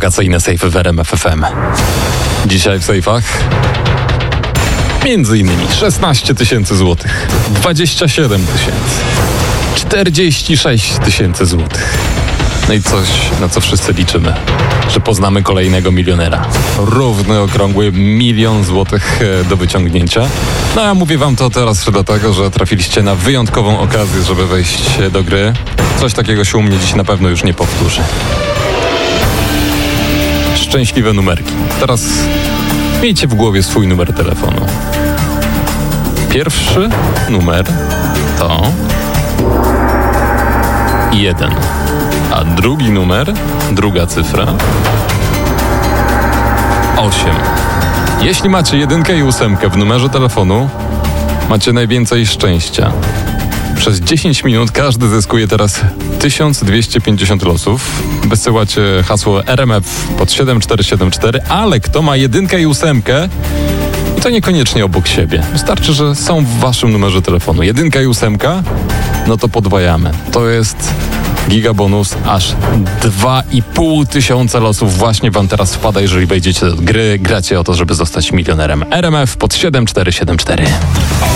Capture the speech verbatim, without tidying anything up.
Wakacyjne sejfy w R M F F M. Dzisiaj w sejfach między innymi szesnaście tysięcy złotych, dwadzieścia siedem tysięcy, czterdzieści sześć tysięcy złotych. No i coś, na co wszyscy liczymy, że poznamy kolejnego milionera. Równy, okrągły milion złotych do wyciągnięcia. No ja mówię wam to teraz dlatego, że trafiliście na wyjątkową okazję, żeby wejść do gry. Coś takiego się u mnie dziś na pewno już nie powtórzy. Szczęśliwe numerki. Teraz miejcie w głowie swój numer telefonu. Pierwszy numer to jeden, a drugi numer, druga cyfra osiem. Jeśli macie jedynkę i ósemkę w numerze telefonu, macie najwięcej szczęścia. Przez dziesięć minut każdy zyskuje teraz tysiąc dwieście pięćdziesiąt losów. Wysyłacie hasło R M F pod siedem cztery siedem cztery, ale kto ma jedynkę i ósemkę, i to niekoniecznie obok siebie. Wystarczy, że są w waszym numerze telefonu. Jedynka i ósemka, no to podwajamy. To jest gigabonus, aż dwa i pół tysiąca losów właśnie wam teraz wpada, jeżeli wejdziecie do gry. Gracie o to, żeby zostać milionerem. R M F pod siedem cztery siedem cztery.